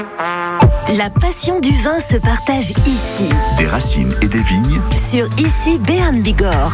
La passion du vin se partage ici. Des racines et des vignes. Sur Ici Béarn Bigorre.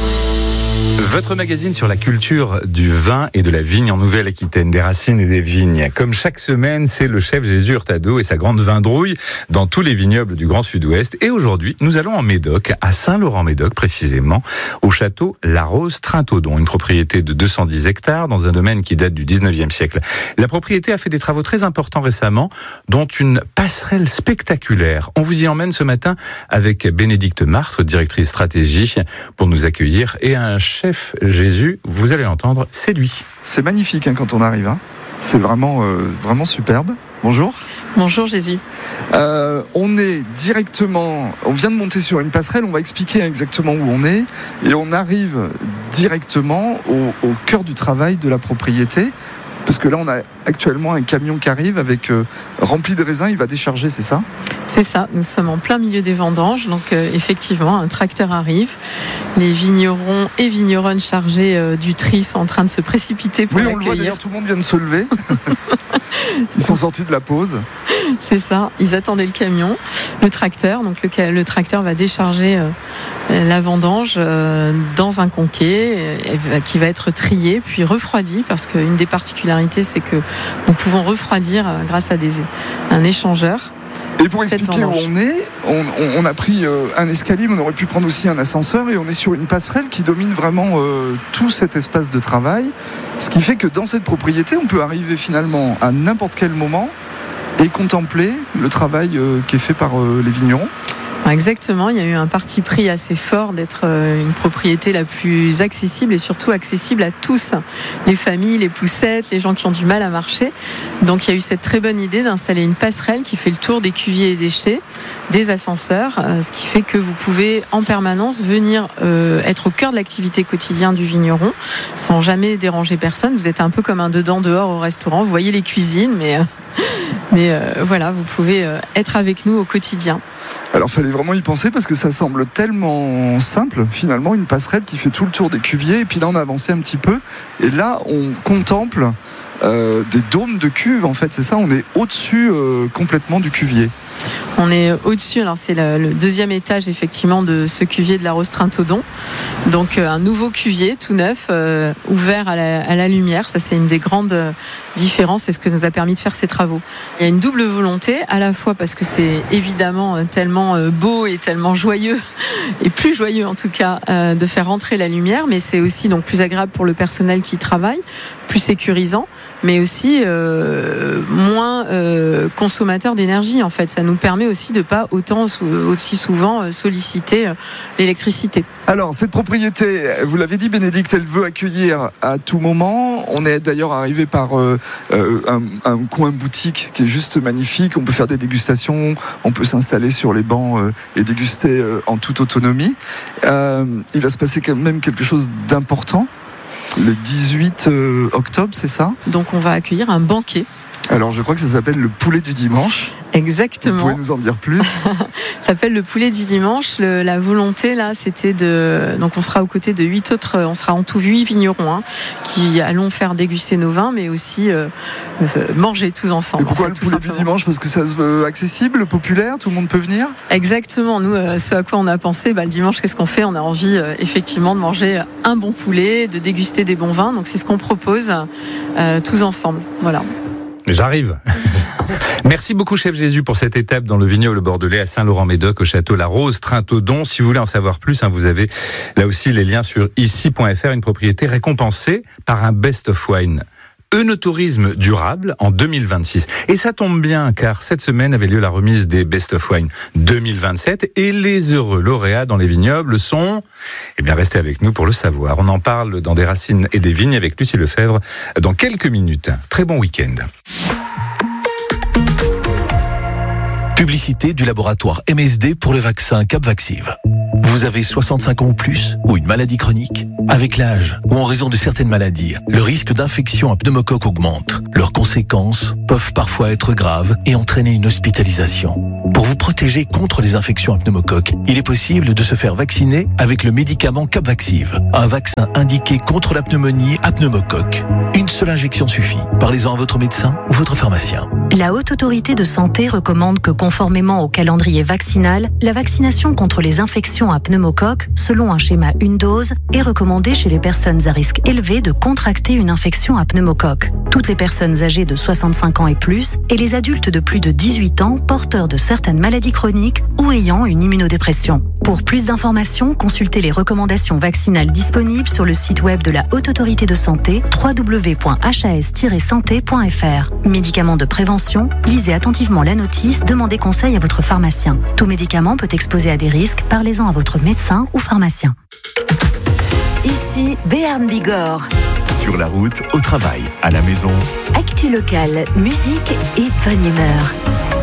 Votre magazine sur la culture du vin et de la vigne en Nouvelle-Aquitaine, des racines et des vignes. Comme chaque semaine, c'est le chef Jésus Hurtado et sa grande vindrouille dans tous les vignobles du Grand Sud-Ouest. Et aujourd'hui, nous allons en Médoc, à Saint-Laurent-Médoc précisément, au château La Rose-Trintodon, une propriété de 210 hectares dans un domaine qui date du 19e siècle. La propriété a fait des travaux très importants récemment, dont une passerelle spectaculaire. On vous y emmène ce matin avec Bénédicte Martre, directrice stratégie, pour nous accueillir, et un chef Jésus, vous allez l'entendre, c'est lui. C'est magnifique quand on arrive, c'est vraiment superbe. Bonjour. Bonjour Jésus. On vient de monter sur une passerelle, on va expliquer exactement où on est, et on arrive directement au cœur du travail de la propriété. Parce que là, on a actuellement un camion qui arrive avec rempli de raisins, il va décharger, c'est ça ? C'est ça, nous sommes en plein milieu des vendanges, donc effectivement, un tracteur arrive. Les vignerons et vigneronnes chargés du tri sont en train de se précipiter pour l'accueillir. Oui, on le voit d'ailleurs, tout le monde vient de se lever. Ils sont sortis de la pause. C'est ça, ils attendaient le camion, le tracteur. Donc le tracteur va décharger la vendange dans un conquet qui va être trié puis refroidi, parce qu'une des particularités, c'est que nous pouvons refroidir grâce à un échangeur. Et pour expliquer où on est, on a pris un escalier, mais on aurait pu prendre aussi un ascenseur, et on est sur une passerelle qui domine vraiment tout cet espace de travail, ce qui fait que dans cette propriété, on peut arriver finalement à n'importe quel moment et contempler le travail qui est fait par les vignerons. Exactement, il y a eu un parti pris assez fort d'être une propriété la plus accessible et surtout accessible à tous, les familles, les poussettes, les gens qui ont du mal à marcher. Donc il y a eu cette très bonne idée d'installer une passerelle qui fait le tour des cuviers et déchets, des ascenseurs, ce qui fait que vous pouvez en permanence venir être au cœur de l'activité quotidienne du vigneron sans jamais déranger personne. Vous êtes un peu comme un dedans-dehors au restaurant, vous voyez les cuisines, mais voilà, vous pouvez être avec nous au quotidien. Alors il fallait vraiment y penser, parce que ça semble tellement simple finalement, une passerelle qui fait tout le tour des cuviers, et puis là on a avancé un petit peu et là on contemple des dômes de cuve, en fait c'est ça, on est au-dessus complètement du cuvier. On est au-dessus, alors c'est le deuxième étage effectivement de ce cuvier de la Rose-Trintodon. Donc un nouveau cuvier tout neuf, ouvert à la lumière. Ça, c'est une des grandes différences, c'est ce que nous a permis de faire ces travaux. Il y a une double volonté, à la fois parce que c'est évidemment tellement beau et tellement joyeux, et plus joyeux en tout cas, de faire rentrer la lumière, mais c'est aussi donc plus agréable pour le personnel qui travaille, plus sécurisant, mais aussi moins consommateur d'énergie. En fait, ça nous permet aussi de ne pas aussi souvent solliciter l'électricité. Alors, cette propriété, vous l'avez dit Bénédicte, elle veut accueillir à tout moment. On est d'ailleurs arrivé par un coin boutique qui est juste magnifique. On peut faire des dégustations, on peut s'installer sur les bancs et déguster en toute autonomie. Il va se passer quand même quelque chose d'important. Le 18 octobre, c'est ça ? Donc on va accueillir un banquet. Alors je crois que ça s'appelle le poulet du dimanche. Exactement. Vous pouvez nous en dire plus ? Ça s'appelle le poulet du dimanche. La volonté là, c'était donc on sera aux côtés de 8 autres, on sera en tout 8 vignerons qui allons faire déguster nos vins, mais aussi manger tous ensemble. Et pourquoi le poulet du dimanche ? Parce que ça se veut accessible, populaire, tout le monde peut venir ? Exactement. Nous, ce à quoi on a pensé, le dimanche, qu'est-ce qu'on fait ? On a envie effectivement de manger un bon poulet, de déguster des bons vins. Donc c'est ce qu'on propose tous ensemble. Voilà. J'arrive. Merci beaucoup chef Jésus pour cette étape dans le vignoble bordelais à Saint-Laurent-Médoc au château La Rose-Trintodon. Si vous voulez en savoir plus, vous avez là aussi les liens sur ici.fr, une propriété récompensée par un Best of Wine Œnotourisme durable en 2026. Et ça tombe bien, car cette semaine avait lieu la remise des Best of Wine 2027 et les heureux lauréats dans les vignobles sont... restez avec nous pour le savoir. On en parle dans Des racines et des vignes avec Lucie Lefebvre dans quelques minutes. Très bon week-end. Publicité du laboratoire MSD pour le vaccin Capvaxive. Vous avez 65 ans ou plus ou une maladie chronique ? Avec l'âge ou en raison de certaines maladies, le risque d'infection à pneumocoque augmente. Leurs conséquences peuvent parfois être graves et entraîner une hospitalisation. Pour vous protéger contre les infections à pneumocoque, il est possible de se faire vacciner avec le médicament Capvaxive, un vaccin indiqué contre la pneumonie à pneumocoque. Une seule injection suffit. Parlez-en à votre médecin ou votre pharmacien. La Haute Autorité de Santé recommande que, conformément au calendrier vaccinal, la vaccination contre les infections à pneumocoque, selon un schéma une dose, est recommandée chez les personnes à risque élevé de contracter une infection à pneumocoque. Toutes les personnes âgées de 65 ans et plus et les adultes de plus de 18 ans porteurs de certaines maladies chroniques ou ayant une immunodépression. Pour plus d'informations, consultez les recommandations vaccinales disponibles sur le site web de la Haute Autorité de Santé www.has-santé.fr. Médicaments de prévention, lisez attentivement la notice, demandez conseil à votre pharmacien. Tout médicament peut exposer à des risques, parlez-en à votre médecin ou pharmacien. Ici Béarn Bigorre. Sur la route, au travail, à la maison. Actu locale, musique et bonne humeur.